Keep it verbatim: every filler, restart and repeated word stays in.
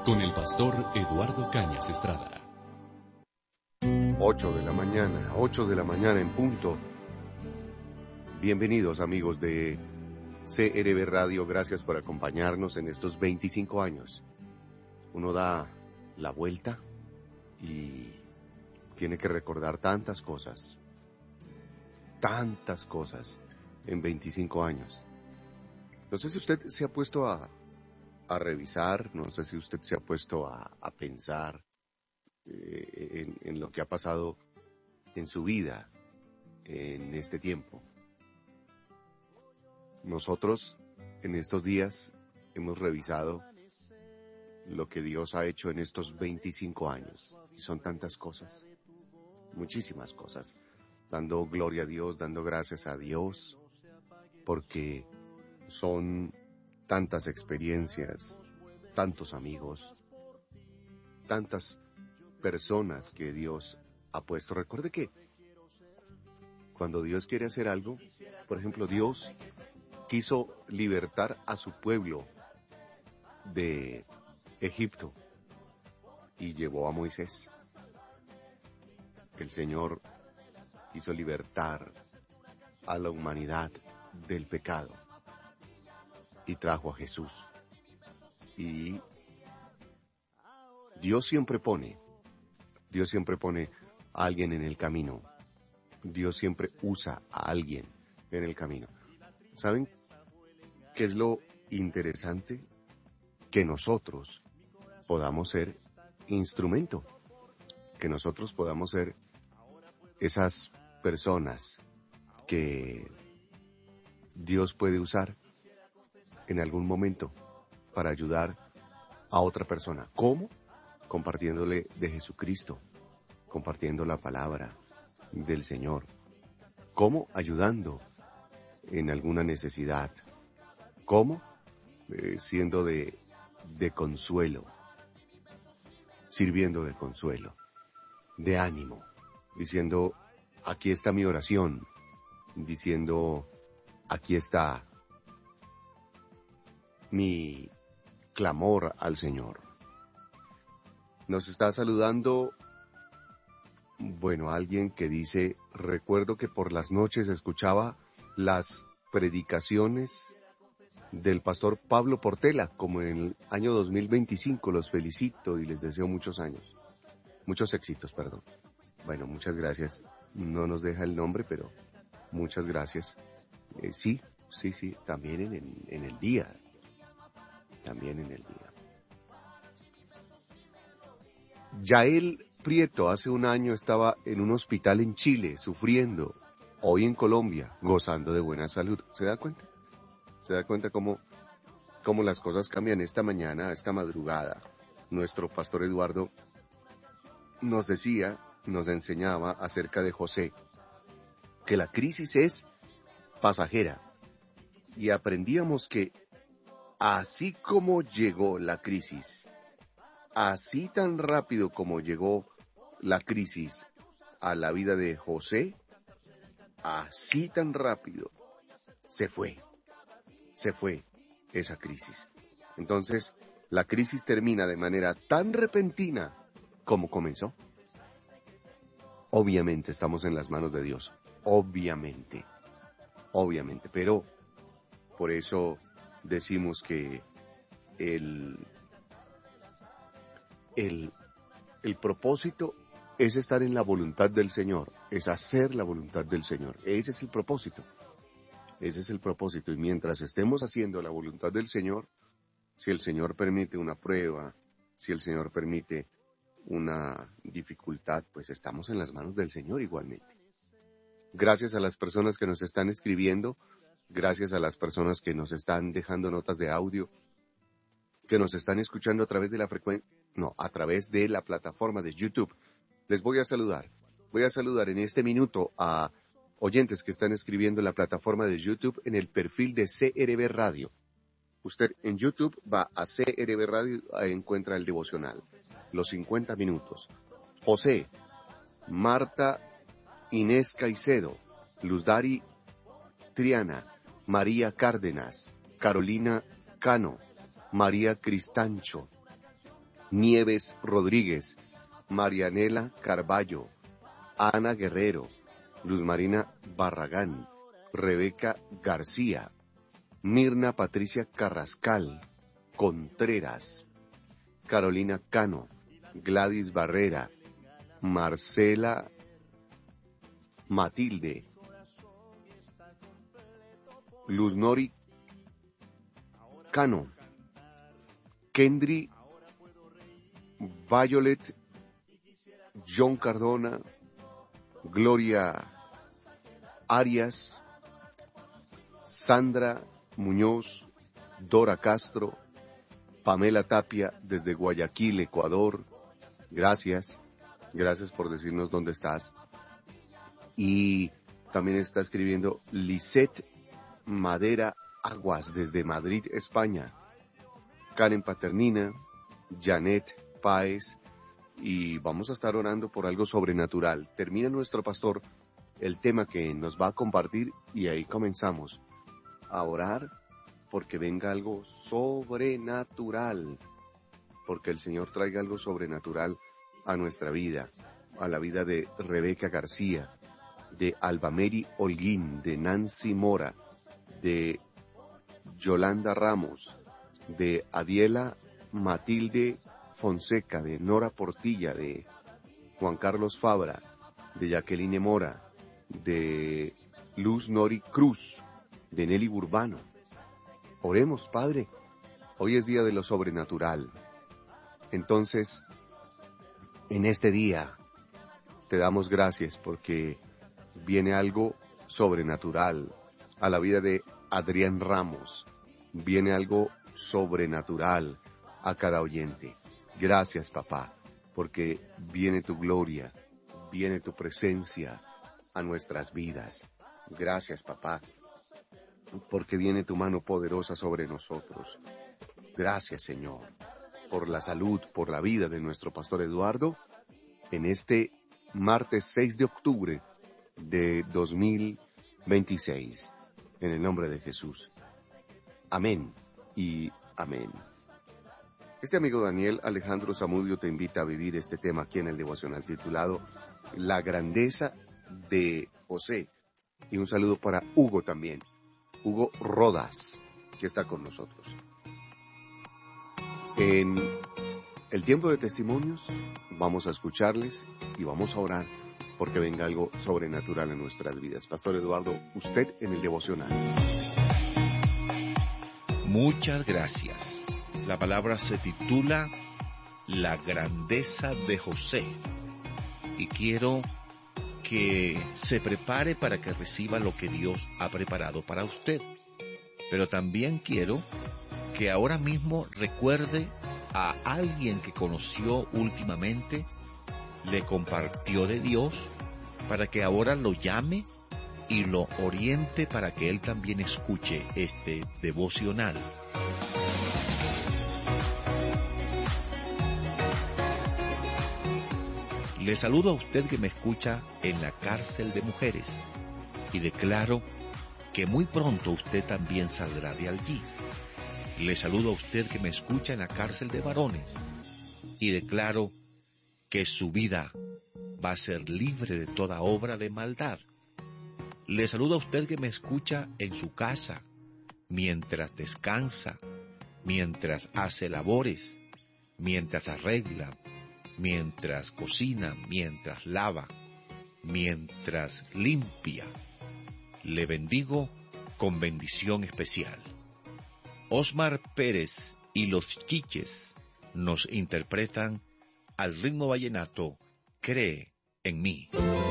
con el pastor Eduardo Cañas Estrada. Ocho de la mañana, ocho de la mañana en punto. Bienvenidos amigos de C R B Radio, gracias por acompañarnos en estos veinticinco años. Uno da la vuelta y tiene que recordar tantas cosas, tantas cosas en veinticinco años. No sé si usted se ha puesto a, a revisar, no sé si usted se ha puesto a, a pensar eh, en, en lo que ha pasado en su vida en este tiempo. Nosotros en estos días hemos revisado lo que Dios ha hecho en estos veinticinco años. Y son tantas cosas, muchísimas cosas. Dando gloria a Dios, dando gracias a Dios, porque son tantas experiencias, tantos amigos, tantas personas que Dios ha puesto. Recuerde que cuando Dios quiere hacer algo, por ejemplo, Dios quiso libertar a su pueblo de Egipto y llevó a Moisés. El Señor quiso libertar a la humanidad del pecado y trajo a Jesús. Y Dios siempre pone, Dios siempre pone a alguien en el camino. Dios siempre usa a alguien en el camino. ¿Saben qué es lo interesante? Que nosotros podamos ser instrumento, que nosotros podamos ser esas personas que Dios puede usar en algún momento para ayudar a otra persona. ¿Cómo? Compartiéndole de Jesucristo, compartiendo la palabra del Señor. ¿Cómo? Ayudando en alguna necesidad. ¿Cómo? Eh, siendo de, de consuelo, sirviendo de consuelo, de ánimo, diciendo, aquí está mi oración, diciendo, aquí está mi clamor al Señor. Nos está saludando, bueno, alguien que dice, recuerdo que por las noches escuchaba las predicaciones del pastor Pablo Portela, como en el año dos mil veinticinco. Los felicito y les deseo muchos años, muchos éxitos, perdón. Bueno, muchas gracias. No nos deja el nombre, pero muchas gracias. Eh, sí, sí, sí, también en el, en el día, también en el día. Yael Prieto hace un año estaba en un hospital en Chile, sufriendo. Hoy en Colombia, gozando de buena salud. ¿Se da cuenta? ¿Se da cuenta cómo, cómo las cosas cambian? Esta mañana, esta madrugada, nuestro pastor Eduardo nos decía, nos enseñaba acerca de José, que la crisis es pasajera. Y aprendíamos que así como llegó la crisis, así tan rápido como llegó la crisis a la vida de José, así tan rápido se fue. Se fue esa crisis. Entonces, la crisis termina de manera tan repentina como comenzó. Obviamente estamos en las manos de Dios, obviamente, obviamente, pero por eso decimos que el, el, el propósito es estar en la voluntad del Señor, es hacer la voluntad del Señor. Ese es el propósito. Ese es el propósito. Y mientras estemos haciendo la voluntad del Señor, si el Señor permite una prueba, si el Señor permite una dificultad, pues estamos en las manos del Señor igualmente. Gracias a las personas que nos están escribiendo, gracias a las personas que nos están dejando notas de audio, que nos están escuchando a través de la frecuencia, no, a través de la plataforma de YouTube. Les voy a saludar. Voy a saludar en este minuto a oyentes que están escribiendo en la plataforma de YouTube en el perfil de C R B Radio. Usted en YouTube va a C R B Radio, ahí encuentra el devocional, los cincuenta minutos. José, Marta Inés Caicedo, Luzdari Triana, María Cárdenas, Carolina Cano, María Cristancho, Nieves Rodríguez, Marianela Carballo, Ana Guerrero, Luz Marina Barragán, Rebeca García, Mirna Patricia Carrascal, Contreras, Carolina Cano, Gladys Barrera, Marcela Matilde, Luz Nori Cano, Kendry Violet, John Cardona, Gloria Arias, Sandra Muñoz, Dora Castro, Pamela Tapia desde Guayaquil, Ecuador. Gracias, gracias por decirnos dónde estás. Y también está escribiendo Lisette Madera Aguas desde Madrid, España. Karen Paternina, Janet Páez, y vamos a estar orando por algo sobrenatural. Termina nuestro pastor el tema que nos va a compartir y ahí comenzamos a orar porque venga algo sobrenatural, porque el Señor traiga algo sobrenatural a nuestra vida, a la vida de Rebeca García, de Albameri Holguín, de Nancy Mora, de Yolanda Ramos, de Adiela Matilde Fonseca, de Nora Portilla, de Juan Carlos Fabra, de Jacqueline Mora, de Luz Nori Cruz, de Nelly Burbano. Oremos, Padre, hoy es día de lo sobrenatural. Entonces, en este día te damos gracias porque viene algo sobrenatural a la vida de Adrián Ramos, viene algo sobrenatural a cada oyente. Gracias, papá, porque viene tu gloria, viene tu presencia a nuestras vidas. Gracias, papá, porque viene tu mano poderosa sobre nosotros. Gracias, Señor, por la salud, por la vida de nuestro pastor Eduardo, en este martes seis de octubre de dos mil veintiséis. En el nombre de Jesús. Amén y amén. Este amigo Daniel Alejandro Zamudio te invita a vivir este tema aquí en el devocional titulado La grandeza de José. Y un saludo para Hugo también, Hugo Rodas, que está con nosotros. En el tiempo de testimonios vamos a escucharles y vamos a orar porque venga algo sobrenatural en nuestras vidas. Pastor Eduardo, usted en el devocional. Muchas gracias. La palabra se titula La grandeza de José. Y quiero que se prepare para que reciba lo que Dios ha preparado para usted. Pero también quiero que ahora mismo recuerde a alguien que conoció últimamente, le compartió de Dios, para que ahora lo llame y lo oriente para que él también escuche este devocional. Le saludo a usted que me escucha en la cárcel de mujeres y declaro que muy pronto usted también saldrá de allí. Le saludo a usted que me escucha en la cárcel de varones y declaro que su vida va a ser libre de toda obra de maldad. Le saludo a usted que me escucha en su casa, mientras descansa, mientras hace labores, mientras arregla, mientras cocina, mientras lava, mientras limpia. Le bendigo con bendición especial. Osmar Pérez y los Chiches nos interpretan al ritmo vallenato Cree en mí.